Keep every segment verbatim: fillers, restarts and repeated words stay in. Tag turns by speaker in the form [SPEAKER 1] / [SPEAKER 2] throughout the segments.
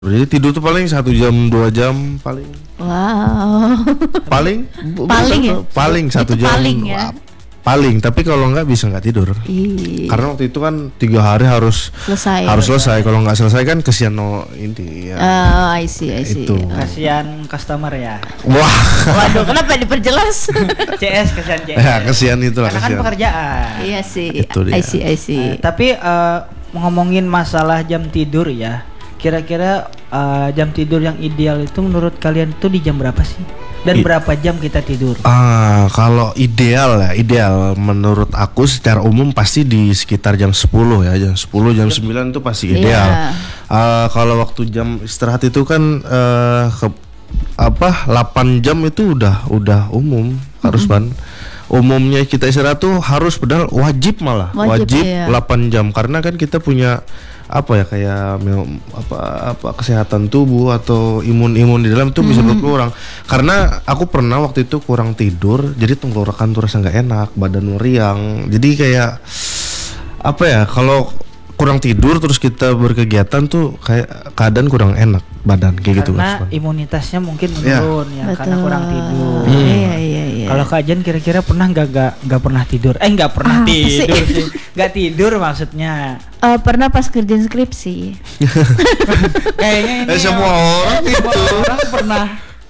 [SPEAKER 1] Jadi tidur tuh paling satu jam dua jam paling.
[SPEAKER 2] Wow.
[SPEAKER 1] Paling
[SPEAKER 2] Paling ya?
[SPEAKER 1] Paling satu
[SPEAKER 2] Itu
[SPEAKER 1] jam.
[SPEAKER 2] paling ya?
[SPEAKER 1] Paling, tapi kalau nggak bisa nggak tidur.
[SPEAKER 2] Ih,
[SPEAKER 1] Karena waktu itu kan tiga hari harus
[SPEAKER 2] selesai.
[SPEAKER 1] harus selesai. Kalau nggak selesai kan kesian no ini ya.
[SPEAKER 2] Oh, I see, I see.
[SPEAKER 1] Itu.
[SPEAKER 2] Oh.
[SPEAKER 3] Kasihan customer ya.
[SPEAKER 1] Wah,
[SPEAKER 2] Waduh, kenapa diperjelas?
[SPEAKER 3] C S kasihan C S.
[SPEAKER 1] ya kesian itu lah
[SPEAKER 3] Karena kan
[SPEAKER 1] kesian.
[SPEAKER 3] pekerjaan.
[SPEAKER 2] Iya sih.
[SPEAKER 1] Itu dia.
[SPEAKER 2] I see, I see.
[SPEAKER 3] Eh, tapi eh, ngomongin masalah jam tidur ya. Kira-kira eh, jam tidur yang ideal itu menurut kalian tuh di jam berapa sih? Dan
[SPEAKER 1] I-
[SPEAKER 3] berapa jam kita tidur?
[SPEAKER 1] Ah, kalau ideal ya, ideal menurut aku secara umum pasti di sekitar jam sepuluh ya, jam sepuluh, jam sembilan itu pasti
[SPEAKER 2] Iya.
[SPEAKER 1] ideal. Ah, kalau waktu jam istirahat itu kan eh, ke, apa delapan jam itu udah udah umum harus kan. Umumnya kita istirahat tuh harus padahal wajib malah
[SPEAKER 2] Wajib,
[SPEAKER 1] wajib,
[SPEAKER 2] iya.
[SPEAKER 1] delapan jam karena kan kita punya apa ya kayak mil- apa apa kesehatan tubuh atau imun-imun di dalam itu bisa berkurang. Karena aku pernah waktu itu kurang tidur, jadi tenggorokan tuh rasa nggak enak, badan meriang. Jadi kayak apa ya kalau kurang tidur terus kita berkegiatan tuh kayak keadaan kurang enak badan kayak gitu
[SPEAKER 3] Karena
[SPEAKER 1] Mas.
[SPEAKER 3] imunitasnya mungkin
[SPEAKER 1] Ya.
[SPEAKER 3] menurun ya, karena
[SPEAKER 2] Betul.
[SPEAKER 3] kurang tidur.
[SPEAKER 2] Iya, iya, iya.
[SPEAKER 3] Kalau Kak Jen kira-kira pernah nggak nggak nggak pernah tidur? Eh nggak pernah
[SPEAKER 2] Apa sih?
[SPEAKER 3] tidur sih, nggak tidur maksudnya.
[SPEAKER 2] Eh, pernah pas kerjaan skripsi.
[SPEAKER 3] Kayaknya ini
[SPEAKER 1] Eh, semua orang
[SPEAKER 3] semua orang pernah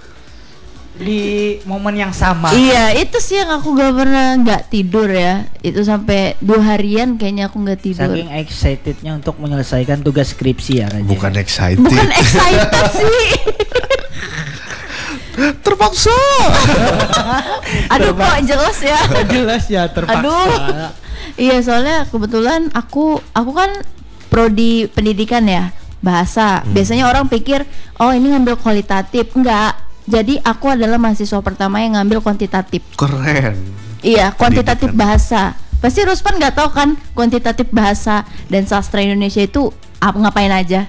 [SPEAKER 3] di momen yang sama.
[SPEAKER 2] Iya, itu sih yang aku gak pernah nggak tidur ya. Itu sampai dua harian kayaknya aku nggak tidur.
[SPEAKER 3] Saking excitednya untuk menyelesaikan tugas skripsi ya Kak Jen.
[SPEAKER 1] Bukan excited.
[SPEAKER 2] Bukan excited sih.
[SPEAKER 1] Terpaksa.
[SPEAKER 2] Aduh, kok jelas ya.
[SPEAKER 3] Jelas ya terpaksa.
[SPEAKER 2] Aduh. Iya, soalnya kebetulan aku aku kan prodi pendidikan ya, bahasa. Biasanya orang pikir, "Oh, ini ngambil kualitatif." Enggak. Jadi aku adalah mahasiswa pertama yang ngambil kuantitatif.
[SPEAKER 1] Keren.
[SPEAKER 2] Iya, kuantitatif
[SPEAKER 1] Pendidikan.
[SPEAKER 2] bahasa. Pasti Ruspan nggak tahu kan kuantitatif bahasa dan sastra Indonesia itu ap- ngapain aja?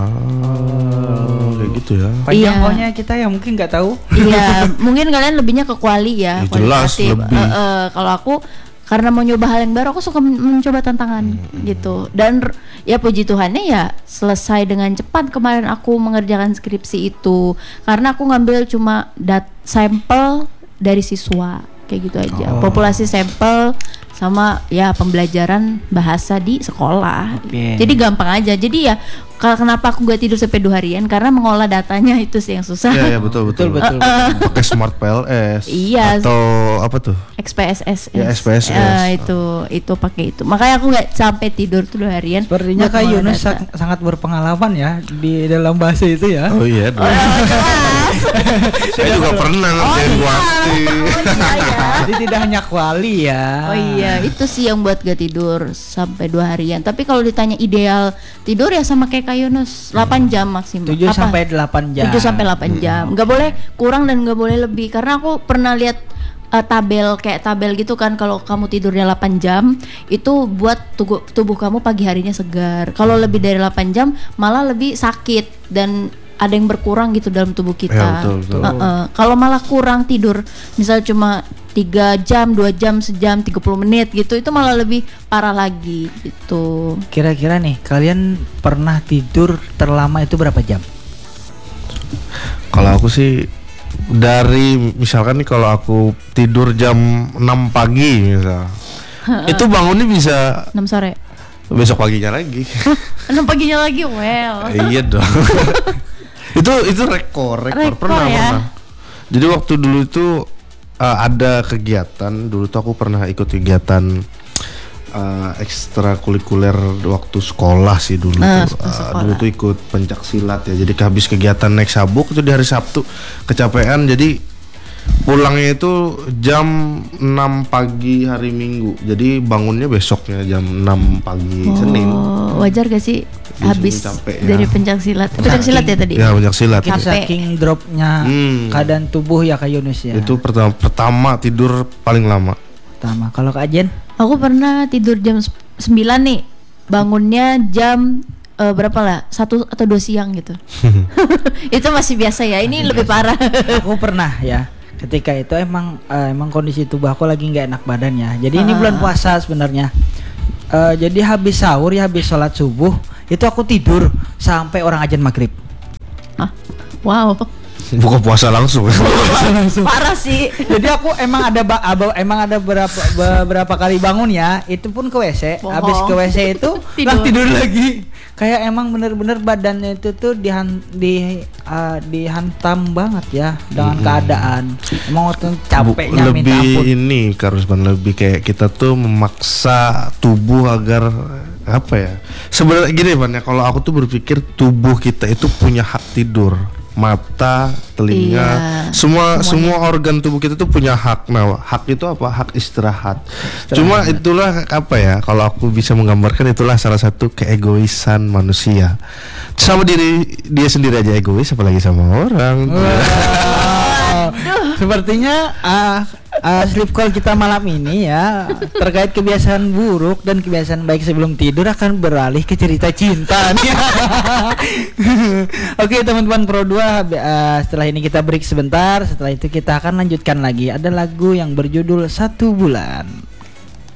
[SPEAKER 1] Ah, kayak gitu ya.
[SPEAKER 3] Panjang
[SPEAKER 2] Iya.
[SPEAKER 3] pokoknya kita yang mungkin nggak tahu.
[SPEAKER 2] Iya, mungkin kalian lebihnya ke kuali ya,
[SPEAKER 1] Ya, jelas,
[SPEAKER 2] kualitatif.
[SPEAKER 1] lebih.
[SPEAKER 2] Eh, eh, kalau aku karena mau nyoba hal yang baru, aku suka men- mencoba tantangan
[SPEAKER 1] Hmm.
[SPEAKER 2] gitu. Dan r- ya puji Tuhannya ya selesai dengan cepat kemarin aku mengerjakan skripsi itu. Karena aku ngambil cuma dat sampel dari siswa kayak gitu aja.
[SPEAKER 1] Oh.
[SPEAKER 2] Populasi sampel sama ya pembelajaran bahasa di sekolah.
[SPEAKER 3] Oke.
[SPEAKER 2] Jadi gampang aja. Jadi ya kalau kenapa aku gak tidur sampai dua harian karena mengolah datanya itu sih yang susah.
[SPEAKER 1] Iya, ya, betul betul.
[SPEAKER 3] Betul, betul,
[SPEAKER 1] Pakai smart P L S.
[SPEAKER 2] Iya.
[SPEAKER 1] Atau apa tuh?
[SPEAKER 2] X P S S.
[SPEAKER 1] Ya, S P S S.
[SPEAKER 2] Eh, itu itu pakai itu. Makanya aku nggak sampai tidur tuh dua harian.
[SPEAKER 3] Sepertinya
[SPEAKER 2] buat
[SPEAKER 3] Kak
[SPEAKER 2] mengolah
[SPEAKER 3] Yunus
[SPEAKER 2] data.
[SPEAKER 3] sang- sangat berpengalaman ya di dalam bahasa itu ya.
[SPEAKER 1] Oh iya, dong. Saya juga pernah ngerjain kuanti.
[SPEAKER 2] Oh iya ya.
[SPEAKER 3] Jadi tidak hanya kuali ya.
[SPEAKER 2] Oh iya, itu sih yang buat gak tidur sampai dua harian. Tapi kalau ditanya ideal tidur ya sama kayak Kak Yunus, delapan jam maksimal.
[SPEAKER 3] tujuh
[SPEAKER 2] Apa?
[SPEAKER 3] sampai delapan jam.
[SPEAKER 2] tujuh sampai delapan jam. Nggak boleh kurang dan nggak boleh lebih karena aku pernah lihat uh, tabel kayak tabel gitu kan, kalau kamu tidurnya delapan jam itu buat tubuh tubuh kamu pagi harinya segar. Kalau lebih dari delapan jam malah lebih sakit dan ada yang berkurang gitu dalam tubuh kita.
[SPEAKER 1] Ya, betul, betul.
[SPEAKER 2] Uh-uh. Kalau malah kurang tidur, misal cuma tiga jam, dua jam, sejam, tiga puluh menit gitu, itu malah lebih parah lagi gitu.
[SPEAKER 3] Kira-kira nih kalian pernah tidur terlama itu berapa jam?
[SPEAKER 1] Kalau aku sih dari misalkan nih kalau aku tidur jam enam pagi misal. Itu bangunnya bisa
[SPEAKER 2] enam sore.
[SPEAKER 1] besok paginya lagi.
[SPEAKER 2] enam paginya lagi, well.
[SPEAKER 1] Iya dong. itu itu rekor, rekor,
[SPEAKER 2] Rekor
[SPEAKER 1] pernah
[SPEAKER 2] ya.
[SPEAKER 1] pernah. Jadi waktu dulu itu uh, ada kegiatan, dulu tuh aku pernah ikut kegiatan uh, ekstrakurikuler waktu sekolah sih dulu
[SPEAKER 2] Ah,
[SPEAKER 1] tuh.
[SPEAKER 2] pas
[SPEAKER 1] Uh,
[SPEAKER 2] sekolah.
[SPEAKER 1] dulu tuh ikut pencak silat ya. Jadi habis kegiatan naik sabuk itu di hari Sabtu kecapean, jadi pulangnya itu jam enam pagi hari Minggu. Jadi bangunnya besoknya jam enam pagi Senin.
[SPEAKER 2] Oh, wajar gak sih
[SPEAKER 1] Biasanya
[SPEAKER 2] habis
[SPEAKER 1] capek ya.
[SPEAKER 2] dari pencak silat? Pencak silat ya tadi?
[SPEAKER 1] Ya, pencak silat.
[SPEAKER 2] Capek.
[SPEAKER 3] Saking dropnya
[SPEAKER 1] Hmm.
[SPEAKER 3] keadaan tubuh ya Kak Yunus ya.
[SPEAKER 1] Itu pertama pertama tidur paling lama.
[SPEAKER 3] Pertama. Kalau Kak Jen?
[SPEAKER 2] Aku pernah tidur jam sep- sembilan nih, bangunnya jam eh, berapa lah? Satu atau dua siang gitu. Itu masih biasa ya, ini lebih parah.
[SPEAKER 3] Aku pernah ya. Ketika itu emang eh, emang kondisi tubuh aku lagi nggak enak badan ya. Jadi ini
[SPEAKER 2] Ah.
[SPEAKER 3] bulan puasa sebenarnya. Eh, jadi habis sahur ya habis sholat subuh itu aku tidur sampai orang azan maghrib.
[SPEAKER 2] Hah? Wow.
[SPEAKER 1] Buka puasa langsung.
[SPEAKER 2] Parah sih.
[SPEAKER 3] Jadi aku emang ada ba- aba- emang ada berapa beberapa kali bangun ya, itu pun ke W C.
[SPEAKER 2] Bohong.
[SPEAKER 3] Habis ke W C itu
[SPEAKER 2] Tidur.
[SPEAKER 3] lang tidur lagi. Kayak emang bener-bener badannya itu tuh dihan, di uh, dihantam banget ya dengan
[SPEAKER 1] Mm-mm.
[SPEAKER 3] keadaan. Emang waktu itu capeknya
[SPEAKER 1] Bu-
[SPEAKER 3] minta
[SPEAKER 1] lebih
[SPEAKER 3] ampun.
[SPEAKER 1] ini Karusman, lebih kayak kita tuh memaksa tubuh agar apa ya, sebenarnya gini Ban ya, kalau aku tuh berpikir tubuh kita itu punya hak tidur, mata, telinga,
[SPEAKER 2] Iya,
[SPEAKER 1] semua
[SPEAKER 2] semuanya.
[SPEAKER 1] semua organ tubuh kita tuh punya hak. Nah, hak itu apa? Hak istirahat. Cuma itulah apa ya, kalau aku bisa menggambarkan, itulah salah satu keegoisan manusia. Sama diri dia sendiri aja egois, apalagi sama orang.
[SPEAKER 3] Wow. Sepertinya uh, uh, sleep call kita malam ini ya terkait kebiasaan buruk dan kebiasaan baik sebelum tidur akan beralih ke cerita cinta nih. Oke teman-teman Pro dua, uh, setelah ini kita break sebentar. Setelah itu kita akan lanjutkan lagi. Ada lagu yang berjudul Satu Bulan.